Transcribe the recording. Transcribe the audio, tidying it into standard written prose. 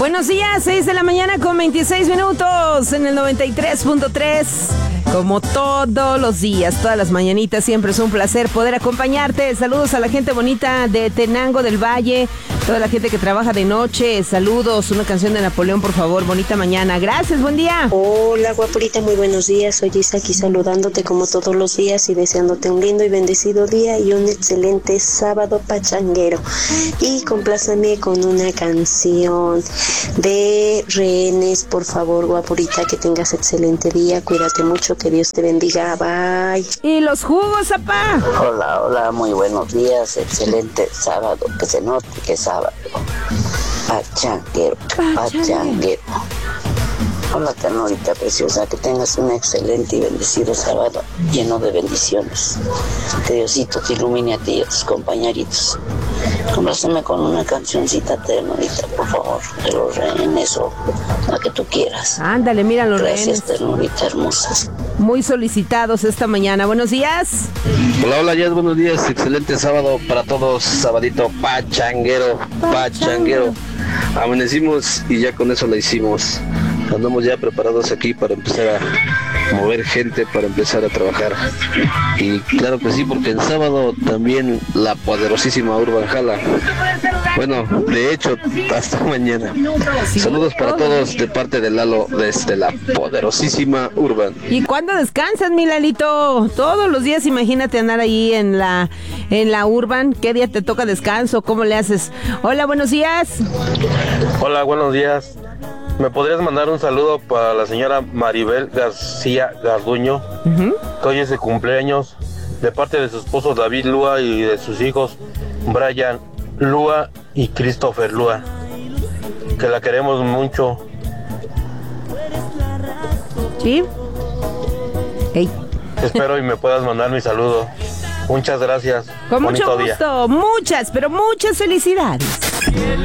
Buenos días, 6 de la mañana con 26 minutos en el 93.3. Como todos los días, todas las mañanitas, siempre es un placer poder acompañarte. Saludos a la gente bonita de Tenango del Valle, toda la gente que trabaja de noche. Saludos, una canción de Napoleón, por favor. Bonita mañana. Gracias, buen día. Hola, guapurita, muy buenos días. Soy Isa aquí saludándote como todos los días y deseándote un lindo y bendecido día y un excelente sábado pachanguero. Y complácame con una canción de Rehenes, por favor, guapurita, que tengas excelente día. Cuídate mucho, que Dios te bendiga. Bye. Y los jugos, papá. Hola, muy buenos días. Excelente sábado. Que se note que es sábado. Pachanguero. Hola, ternurita preciosa. Que tengas un excelente y bendecido sábado lleno de bendiciones. Que Diosito te ilumine a ti y a tus compañeritos. Compláceme con una cancioncita, ternurita, por favor, de los Rehenes o la que tú quieras. Ándale, mira los Rehenes. Gracias, ternurita hermosa. Muy solicitados esta mañana. Buenos días. Hola, Jess, buenos días. Excelente sábado para todos. Sabadito pachanguero. Amanecimos y ya con eso la hicimos. Andamos ya preparados aquí para empezar a mover gente, para empezar a trabajar. Y claro que sí, porque el sábado también la poderosísima Urban jala. Bueno, de hecho, hasta mañana. Saludos para todos de parte de Lalo desde la poderosísima Urban. ¿Y cuándo descansas, mi Lalito? Todos los días, imagínate andar ahí en la Urban. ¿Qué día te toca descanso? ¿Cómo le haces? Hola, buenos días. Hola, buenos días. ¿Me podrías mandar un saludo para la señora Maribel García Garduño, que hoy es de cumpleaños, de parte de su esposo David Lua y de sus hijos Brian Lua y Christopher Lua, que la queremos mucho? ¿Sí? Hey. Espero y me puedas mandar mi saludo. Muchas gracias. Con Bonito mucho gusto. día. Muchas, pero muchas felicidades.